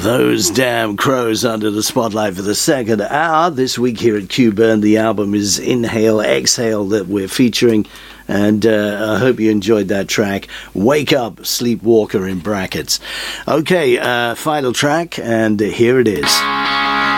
Those damn crows under the spotlight for the second hour. This week here at Q-Burn, the album is Inhale, Exhale that we're featuring. And I hope you enjoyed that track. Wake Up, Sleepwalker in brackets. Okay, final track, and here it is.